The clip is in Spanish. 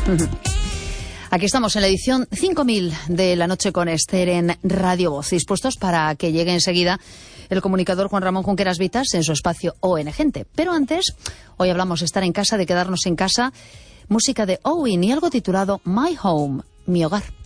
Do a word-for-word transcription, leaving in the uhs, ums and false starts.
Aquí estamos en la edición cinco mil de La Noche con Esther en Radio Voz, dispuestos para que llegue enseguida el comunicador Juan Ramón Junqueras Vitas en su espacio O N Gente. Pero antes, hoy hablamos de estar en casa, de quedarnos en casa, música de Owen y algo titulado My Home, mi hogar.